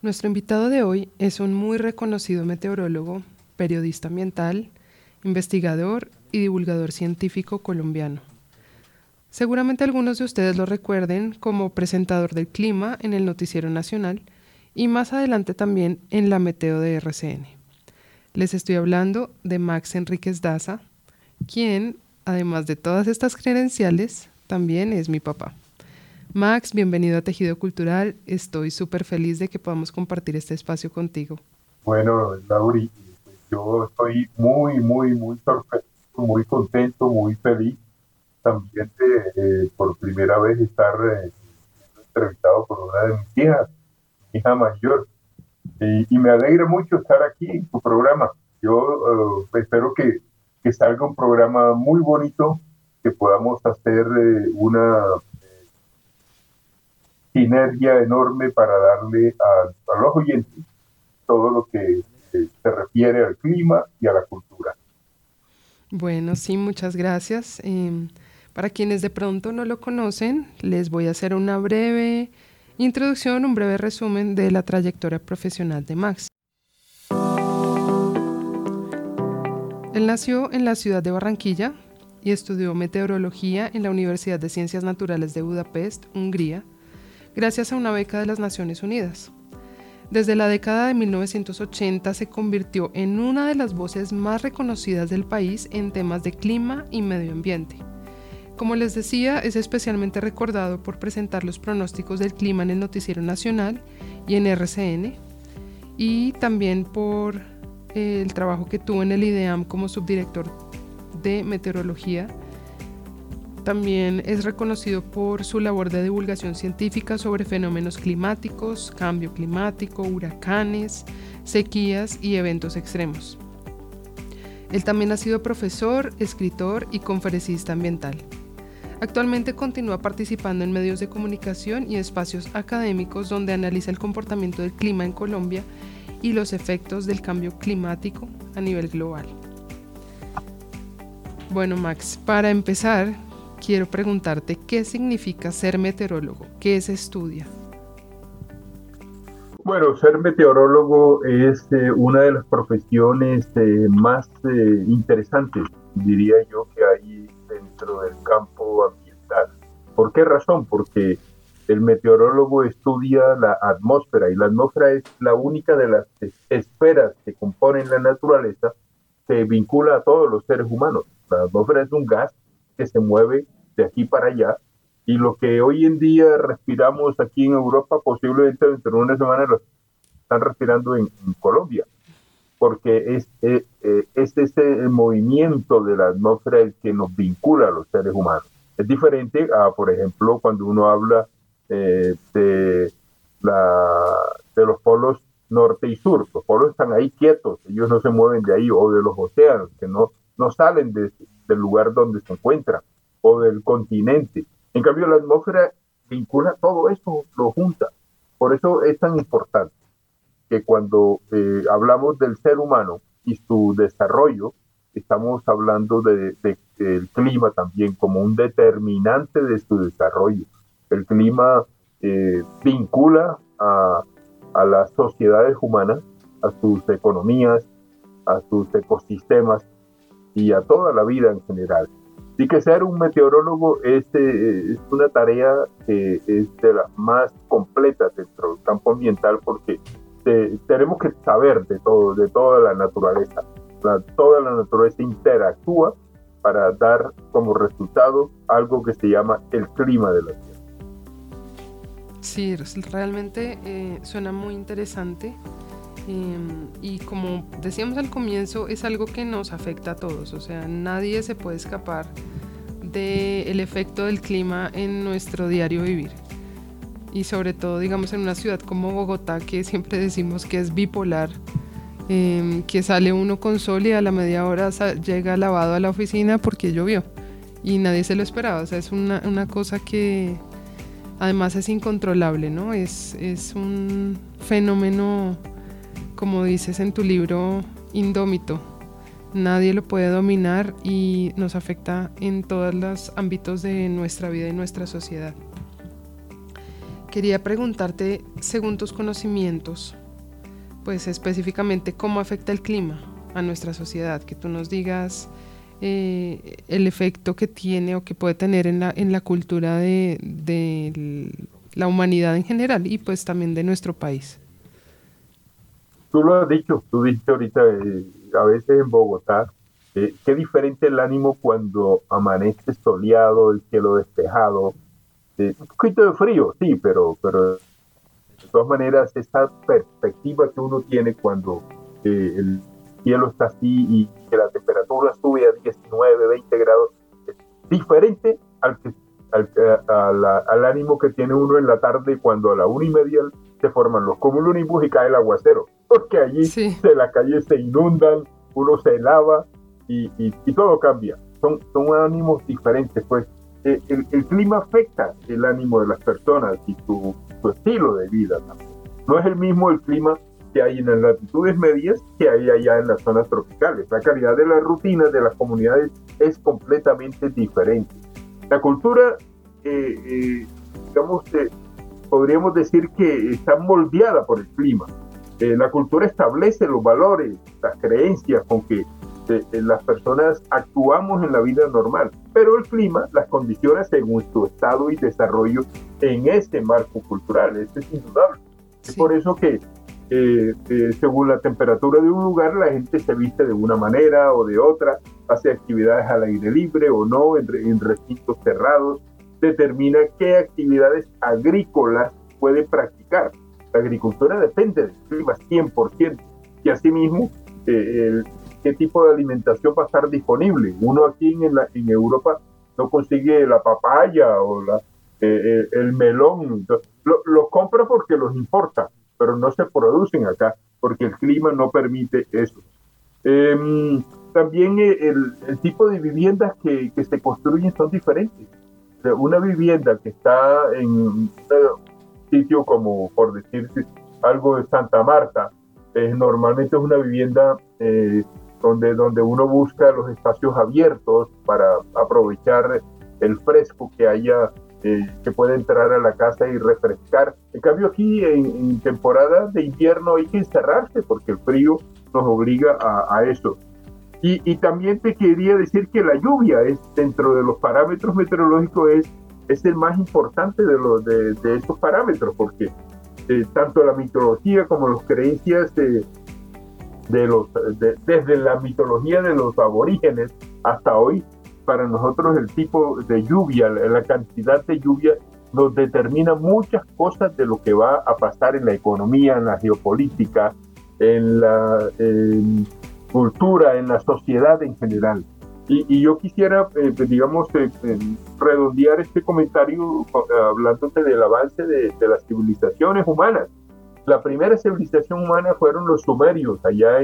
Nuestro invitado de hoy es un muy reconocido meteorólogo, periodista ambiental, investigador y divulgador científico colombiano. Seguramente algunos de ustedes lo recuerden como presentador del clima en el Noticiero Nacional y más adelante también en la Meteo de RCN. Les estoy hablando de Max Enríquez Daza, quien, además de todas estas credenciales, también es mi papá. Max, bienvenido a Tejido Cultural. Estoy súper feliz de que podamos compartir este espacio contigo. Bueno, Lauri, yo estoy muy sorprendido, muy contento, muy feliz también de por primera vez estar siendo entrevistado por una de mis hijas, mi hija mayor. Y me alegra mucho estar aquí en tu programa. Yo espero que salga un programa muy bonito, que podamos hacer una sinergia enorme para darle a los oyentes todo lo que se refiere al clima y a la cultura. Bueno, sí, muchas gracias. Para quienes de pronto no lo conocen, les voy a hacer una breve introducción, un breve resumen de la trayectoria profesional de Max. Él nació en la ciudad de Barranquilla y estudió meteorología en la Universidad de Ciencias Naturales de Budapest, Hungría, gracias a una beca de las Naciones Unidas. Desde la década de 1980 se convirtió en una de las voces más reconocidas del país en temas de clima y medio ambiente. Como les decía, es especialmente recordado por presentar los pronósticos del clima en el Noticiero Nacional y en RCN, y también por el trabajo que tuvo en el IDEAM como subdirector de meteorología. También es reconocido por su labor de divulgación científica sobre fenómenos climáticos, cambio climático, huracanes, sequías y eventos extremos. Él también ha sido profesor, escritor y conferencista ambiental. Actualmente continúa participando en medios de comunicación y espacios académicos donde analiza el comportamiento del clima en Colombia y los efectos del cambio climático a nivel global. Bueno, Max, para empezar, quiero preguntarte qué significa ser meteorólogo, qué se estudia. Bueno, ser meteorólogo es una de las profesiones más interesantes, diría yo, que hay dentro del campo ambiental. ¿Por qué razón? Porque el meteorólogo estudia la atmósfera y la atmósfera es la única de las esferas que componen la naturaleza que vincula a todos los seres humanos. La atmósfera es un gas que se mueve de aquí para allá y lo que hoy en día respiramos aquí en Europa posiblemente dentro de una semana lo están respirando en Colombia, porque es ese movimiento de la atmósfera el que nos vincula a los seres humanos. Es diferente a, por ejemplo, cuando uno habla de los polos norte y sur. Los polos están ahí quietos, ellos no se mueven de ahí, o de los océanos, que no salen del lugar donde se encuentran, o del continente. En cambio, la atmósfera vincula todo eso, lo junta. Por eso es tan importante que cuando hablamos del ser humano y su desarrollo, estamos hablando del clima también como un determinante de su desarrollo. El clima vincula a las sociedades humanas, a sus economías, a sus ecosistemas y a toda la vida en general. Así que ser un meteorólogo es una tarea que es de las más completas dentro del campo ambiental porque tenemos que saber de toda la naturaleza. Toda la naturaleza interactúa para dar como resultado algo que se llama el clima de la Tierra. Sí, realmente suena muy interesante. Y como decíamos al comienzo, es algo que nos afecta a todos, o sea, nadie se puede escapar del efecto del clima en nuestro diario vivir. Y sobre todo, digamos, en una ciudad como Bogotá, que siempre decimos que es bipolar, que sale uno con sol y a la media hora llega lavado a la oficina porque llovió y nadie se lo esperaba. O sea, es una cosa que además es incontrolable, ¿no? Es un fenómeno, como dices en tu libro, indómito. Nadie lo puede dominar y nos afecta en todos los ámbitos de nuestra vida y nuestra sociedad. Quería preguntarte, según tus conocimientos, pues específicamente, ¿cómo afecta el clima a nuestra sociedad? Que tú nos digas el efecto que tiene o que puede tener en la cultura de la humanidad en general y pues también de nuestro país. Tú lo has dicho, tú dijiste ahorita, a veces en Bogotá, qué diferente el ánimo cuando amanece soleado, el cielo despejado, un poquito de frío, sí, pero de todas maneras esa perspectiva que uno tiene cuando el cielo está así y que la temperatura sube a 19, 20 grados, es diferente al ánimo que tiene uno en la tarde cuando a la 1:30 se forman los cumulonimbus y cae el aguacero, porque allí Sí, las calles se inundan, uno se lava y todo cambia. Son ánimos diferentes, pues el clima afecta el ánimo de las personas y su estilo de vida también. No es el mismo el clima que hay en las latitudes medias que hay allá en las zonas tropicales. La calidad de las rutinas de las comunidades es completamente diferente. La cultura, digamos, podríamos decir que está moldeada por el clima. La cultura establece los valores, las creencias con que las personas actuamos en la vida normal, pero el clima las condiciona según su estado y desarrollo en ese marco cultural. Eso es indudable. Sí. Es por eso que según la temperatura de un lugar, la gente se viste de una manera o de otra, hace actividades al aire libre o no, en recintos cerrados, determina qué actividades agrícolas puede practicar. La agricultura depende del clima 100%, y asimismo qué tipo de alimentación va a estar disponible. Uno aquí en Europa no consigue la papaya o el melón, los compra porque los importa, pero no se producen acá porque el clima no permite eso. También el tipo de viviendas que se construyen son diferentes. O sea, una vivienda que está en un sitio como, por decir algo, de Santa Marta, normalmente es una vivienda donde uno busca los espacios abiertos para aprovechar el fresco que haya, que puede entrar a la casa y refrescar. En cambio aquí en temporada de invierno hay que encerrarse porque el frío nos obliga a eso. Y también te quería decir que la lluvia es, dentro de los parámetros meteorológicos, es el más importante de estos parámetros, porque tanto la mitología como las creencias desde la mitología de los aborígenes hasta hoy, para nosotros el tipo de lluvia, la cantidad de lluvia nos determina muchas cosas de lo que va a pasar en la economía, en la geopolítica, en la cultura, en la sociedad en general. Y yo quisiera, digamos, redondear este comentario hablándote del avance de las civilizaciones humanas. La primera civilización humana fueron los sumerios, allá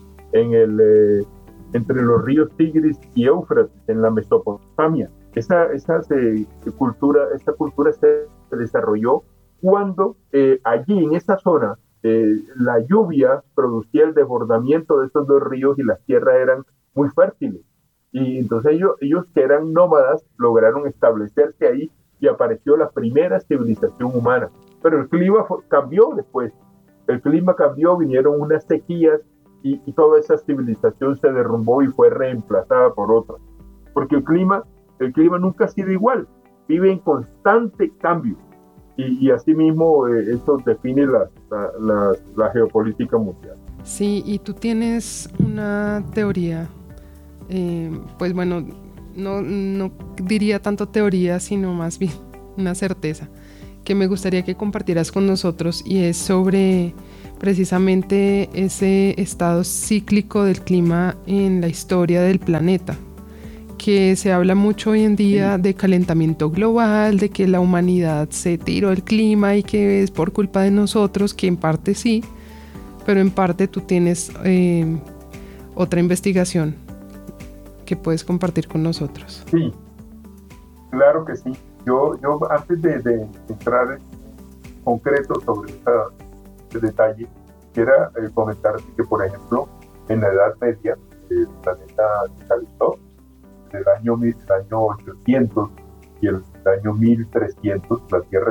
entre los ríos Tigris y Éufrates, en la Mesopotamia. Esa cultura se desarrolló cuando allí, en esa zona, la lluvia producía el desbordamiento de esos dos ríos y las tierras eran muy fértiles. Y entonces ellos que eran nómadas lograron establecerse ahí y apareció la primera civilización humana. Pero el clima cambió después. El clima cambió, vinieron unas sequías y toda esa civilización se derrumbó y fue reemplazada por otra. Porque el clima nunca ha sido igual, vive en constante cambio. Y asimismo eso define la geopolítica mundial. Sí, y tú tienes una teoría, pues bueno, no diría tanto teoría, sino más bien una certeza, que me gustaría que compartieras con nosotros, y es sobre precisamente ese estado cíclico del clima en la historia del planeta, que se habla mucho hoy en día de calentamiento global, de que la humanidad se tiró el clima y que es por culpa de nosotros, que en parte sí, pero en parte tú tienes otra investigación que puedes compartir con nosotros. Sí, claro que sí. Yo antes de entrar en concreto sobre este detalle, quisiera comentarte que, por ejemplo, en la Edad Media, el planeta se calentó del año 800 y el año 1300, la Tierra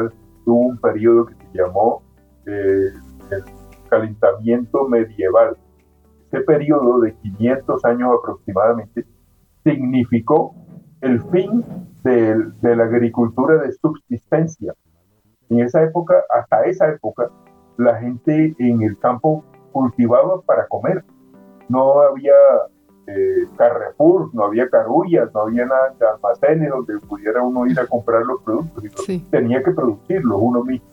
tuvo un periodo que se llamó el calentamiento medieval. Ese periodo de 500 años aproximadamente significó el fin de la agricultura de subsistencia. En esa época, hasta esa época, la gente en el campo cultivaba para comer. No había Carrefour, no había Carullas, no había nada de almacenes donde pudiera uno ir a comprar los productos. Sí. Tenía que producirlos uno mismo.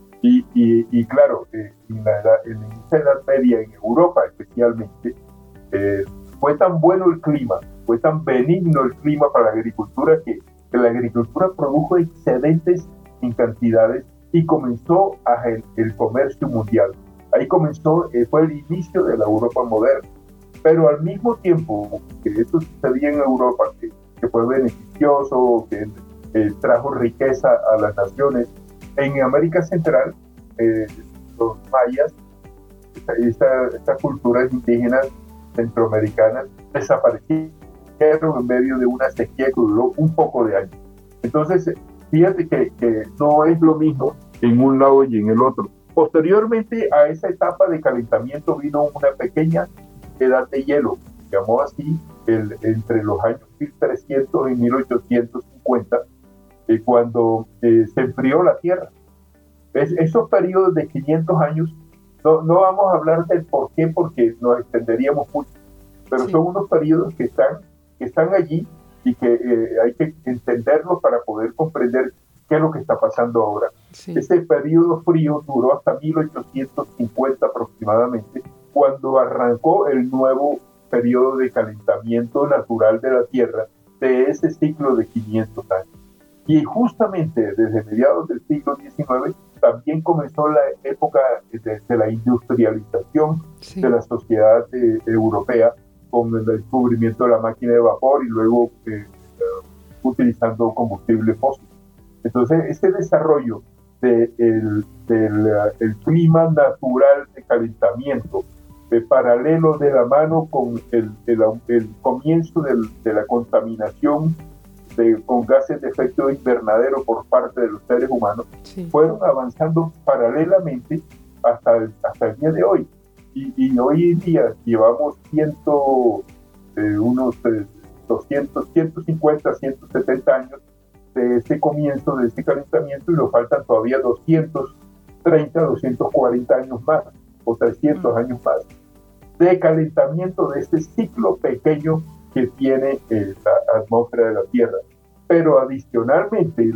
Y claro, en la Edad Media, en Europa especialmente, fue tan bueno el clima, fue tan benigno el clima para la agricultura que la agricultura produjo excedentes en cantidades y comenzó el comercio mundial. Ahí comenzó, fue el inicio de la Europa moderna. Pero al mismo tiempo que esto sucedía en Europa, que fue beneficioso, que trajo riqueza a las naciones, en América Central, los mayas, estas culturas indígenas centroamericanas, desaparecieron en medio de una sequía que duró un poco de años. Entonces, fíjate que no es lo mismo en un lado y en el otro. Posteriormente a esa etapa de calentamiento vino una pequeña edad de hielo, se llamó así, entre los años 1300 y 1850, cuando se enfrió la Tierra. Esos periodos de 500 años, no vamos a hablar del por qué, porque nos extenderíamos mucho, pero sí, son unos periodos que están allí y que hay que entenderlos para poder comprender qué es lo que está pasando ahora. Sí. Ese periodo frío duró hasta 1850 aproximadamente, cuando arrancó el nuevo periodo de calentamiento natural de la Tierra de ese ciclo de 500 años. Y justamente desde mediados del siglo XIX también comenzó la época de la industrialización, sí, de la sociedad europea, con el descubrimiento de la máquina de vapor y luego utilizando combustible fósil. Entonces, este desarrollo del clima natural de calentamiento, paralelo de la mano con el comienzo de la contaminación con gases de efecto invernadero por parte de los seres humanos, sí, fueron avanzando paralelamente hasta el día de hoy. Y hoy en día llevamos unos 200, 150, 170 años de este comienzo, de este calentamiento, y nos faltan todavía 230, 240 años más, o 300 años más, de calentamiento de este ciclo pequeño que tiene la atmósfera de la Tierra. Pero adicionalmente,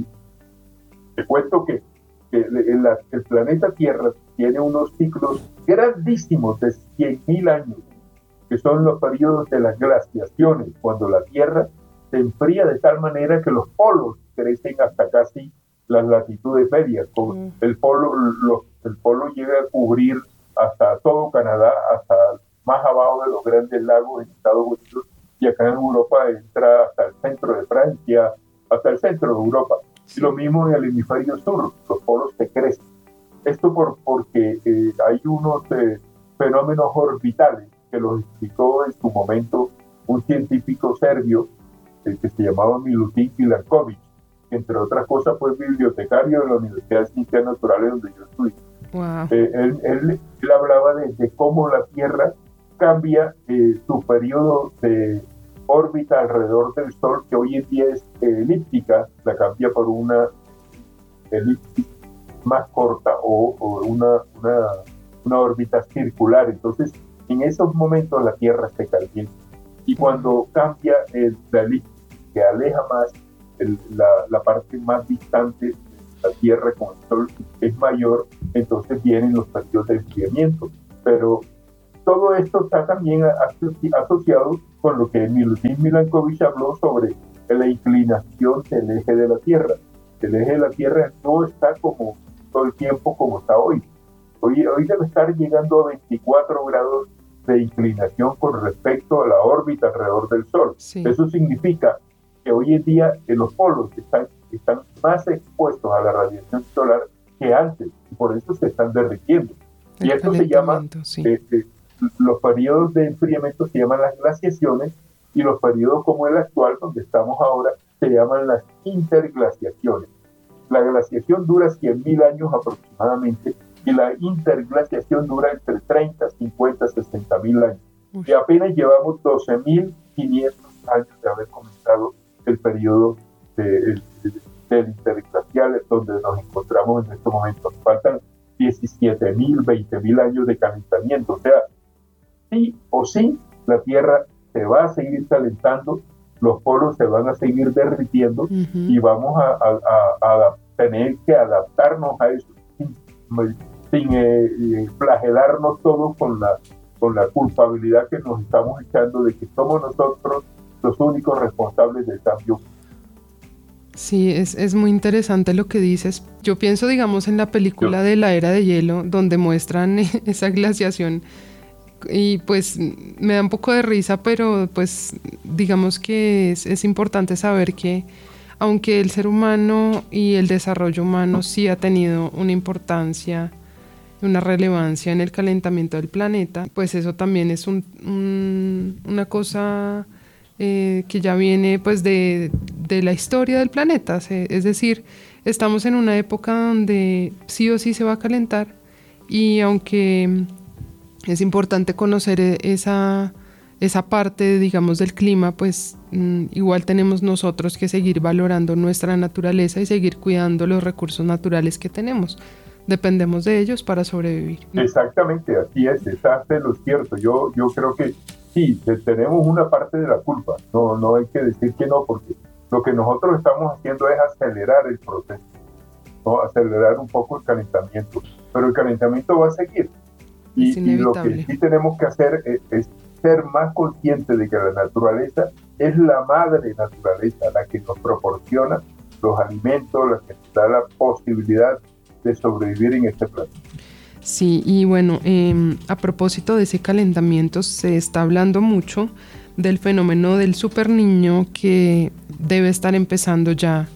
te cuento que el planeta Tierra tiene unos ciclos grandísimos de 100.000 años, que son los periodos de las glaciaciones, cuando la Tierra se enfría de tal manera que los polos crecen hasta casi las latitudes medias. El polo llega a cubrir hasta todo Canadá, hasta más abajo de los grandes lagos en Estados Unidos, y acá en Europa entra hasta el centro de Francia, hasta el centro de Europa. Y lo mismo en el hemisferio sur, los polos se crecen. Esto porque hay unos fenómenos orbitales que los explicó en su momento un científico serbio que se llamaba Milutin Milankovic, que entre otras cosas fue bibliotecario de la Universidad de Ciencias Naturales donde yo estudié. Wow. Él hablaba de cómo la Tierra cambia su periodo de órbita alrededor del Sol, que hoy en día es elíptica, la cambia por una elipsis más corta o una órbita circular. Entonces, en esos momentos la Tierra se calienta. Y cuando cambia la elipsis, que aleja más la parte más distante de la Tierra con el Sol, es mayor, entonces vienen los periodos de enfriamiento. Pero todo esto está también asociado con lo que Milutin Milankovic habló sobre la inclinación del eje de la Tierra. El eje de la Tierra no está como todo el tiempo como está hoy. Hoy debe estar llegando a 24 grados de inclinación con respecto a la órbita alrededor del Sol. Sí. Eso significa que hoy en día los polos están más expuestos a la radiación solar que antes, y por eso se están derritiendo. Y esto se llama, sí, los periodos de enfriamiento se llaman las glaciaciones, y los periodos como el actual, donde estamos ahora, se llaman las interglaciaciones. La glaciación dura 100.000 años aproximadamente y la interglaciación dura entre 30, 50, 60.000 años. Y apenas llevamos 12.500 años de haber comenzado el periodo del interglacial donde nos encontramos en estos momentos. Faltan 17.000, 20.000 años de calentamiento. O sea, sí o sí, la Tierra se va a seguir calentando, los polos se van a seguir derritiendo y vamos a tener que adaptarnos a eso sin flagelarnos todos con la culpabilidad que nos estamos echando de que somos nosotros los únicos responsables del cambio. Sí, es muy interesante lo que dices. Yo pienso, digamos, en la película de la Era de Hielo, donde muestran esa glaciación y pues me da un poco de risa, pero pues digamos que es importante saber que aunque el ser humano y el desarrollo humano sí ha tenido una importancia, una relevancia en el calentamiento del planeta, pues eso también es una cosa que ya viene pues de la historia del planeta. Es decir, estamos en una época donde sí o sí se va a calentar y aunque es importante conocer esa parte, digamos, del clima, pues igual tenemos nosotros que seguir valorando nuestra naturaleza y seguir cuidando los recursos naturales que tenemos. Dependemos de ellos para sobrevivir. Exactamente, así es, exacto, lo cierto. Yo creo que sí, tenemos una parte de la culpa, no hay que decir que no, porque lo que nosotros estamos haciendo es acelerar el proceso, ¿no? Acelerar un poco el calentamiento, pero el calentamiento va a seguir. Y lo que sí tenemos que hacer es ser más conscientes de que la naturaleza es la madre naturaleza, la que nos proporciona los alimentos, la que nos da la posibilidad de sobrevivir en este planeta. Sí, y bueno, a propósito de ese calentamiento, se está hablando mucho del fenómeno del superniño que debe estar empezando ya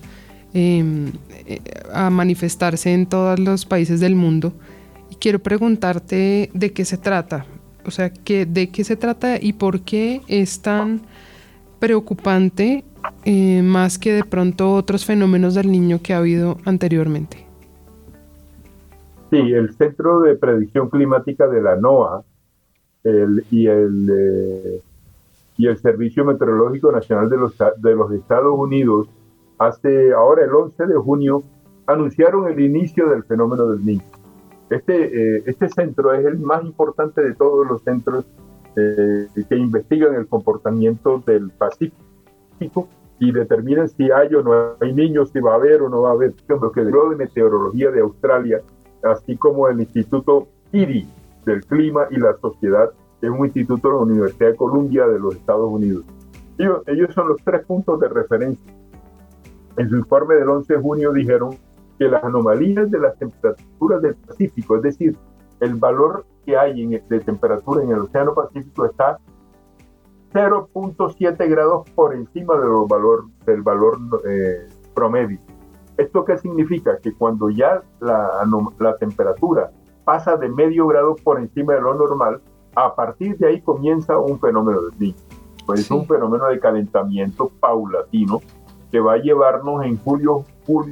a manifestarse en todos los países del mundo. Y quiero preguntarte de qué se trata, o sea, de qué se trata y por qué es tan preocupante más que de pronto otros fenómenos del niño que ha habido anteriormente. Sí, el Centro de Predicción Climática de la NOAA y el Servicio Meteorológico Nacional de los Estados Unidos, ahora el 11 de junio, anunciaron el inicio del fenómeno del Niño. Este centro es el más importante de todos los centros que investigan el comportamiento del Pacífico y determinan si hay o no hay niños, si va a haber o no va a haber. Lo que el Bureau de Meteorología de Australia, así como el Instituto IRI del Clima y la Sociedad, que es un instituto de la Universidad de Columbia de los Estados Unidos. Ellos son los 3 puntos de referencia. En su informe del 11 de junio dijeron que las anomalías de las temperaturas del Pacífico, es decir, el valor que hay de temperatura en el Océano Pacífico está 0.7 grados por encima del valor promedio. ¿Esto qué significa? Que cuando ya la temperatura pasa de medio grado por encima de lo normal, a partir de ahí comienza un fenómeno del Niño. Pues es un fenómeno de calentamiento paulatino que va a llevarnos en julio,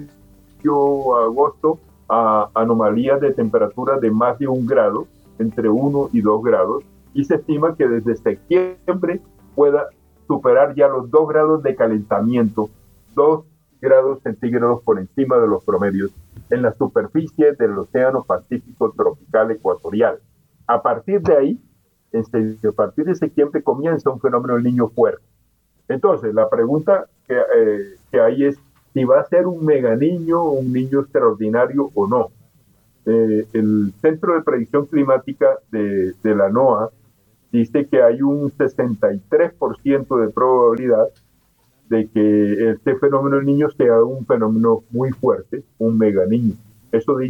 agosto a anomalías de temperatura de más de 1 grado, entre 1 y 2 grados, y se estima que desde septiembre pueda superar ya los 2 grados de calentamiento, 2 grados centígrados por encima de los promedios en la superficie del Océano Pacífico tropical ecuatorial. A partir de ahí, a partir de septiembre comienza un fenómeno del Niño fuerte. Entonces, la pregunta que hay es si va a ser un mega niño o un niño extraordinario o no. El Centro de Predicción Climática de la NOAA dice que hay un 63% de probabilidad de que este fenómeno del Niño sea un fenómeno muy fuerte, un mega niño. Eso dice